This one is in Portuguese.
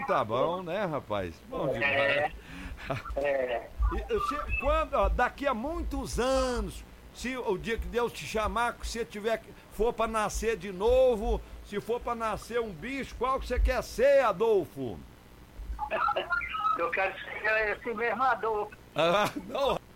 Então tá bom, né, rapaz? Bom demais. Daqui a muitos anos, se o dia que Deus te chamar, que você for pra nascer de novo, se for pra nascer um bicho, qual que você quer ser, Adolfo? Eu quero ser esse mesmo Adolfo. Não.